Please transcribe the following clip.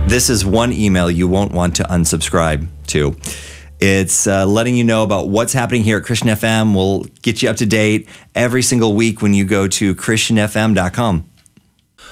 This is one email you won't want to unsubscribe to. It's letting you know about what's happening here at Christian FM. We'll get you up to date every single week when you go to christianfm.com.